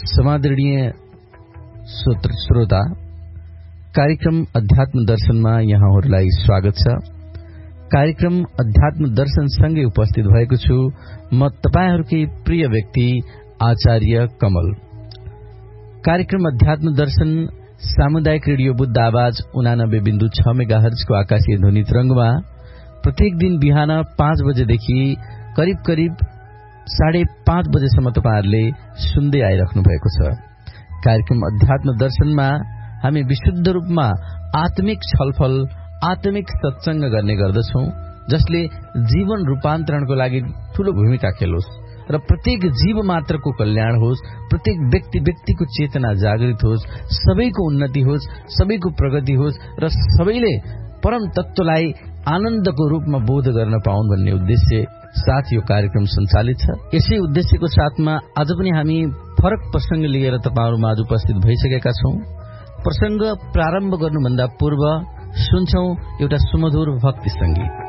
समादरणीय श्रोता, कार्यक्रम अध्यात्म दर्शनमा यहाँहरूलाई स्वागत छ। कार्यक्रम अध्यात्म दर्शन सँगै उपस्थित भएको छु म तपाईहरूकै प्रिय व्यक्ति आचार्य कमल। कार्यक्रम अध्यात्म दर्शन सामुदायिक रेडियो बुद्ध आवाज 89.6 मेगाहर्जको आकाशीय ध्वनि तरंगमा प्रत्येक दिन बिहान 5 बजेदेखि करिब 5:30 बजेसम्म तपाईहरूले सुन्दै आइराख्नु भएको छ। कार्यक्रम अध्यात्म दर्शनमा हामी विशुद्ध रूपमा आत्मिक छलफल, आत्मिक सत्संग गर्ने गर्दछौं, जसले जीवन रूपान्तरणको लागि ठूलो भूमिका खेलोस् र प्रत्येक जीव मात्रको कल्याण होस्, प्रत्येक व्यक्तिको चेतना जागृत होस्, सबैको उन्नति होस्, सबैको प्रगति होस् र सबैले परम तत्वलाई आनन्दको रूपमा बोध गर्न पाउन् भन्ने उद्देश्य साथ यो कार्यक्रम सञ्चालित छ। यसै उद्देश्यको साथमा आज पनि हामी फरक प्रसंग लिएर तपाईहरुमा आज उपस्थित भइसकेका छौं। प्रसंग प्रारम्भ गर्नुभन्दा पूर्व सुन्छौं एउटा सुमधुर भक्ति संगीत।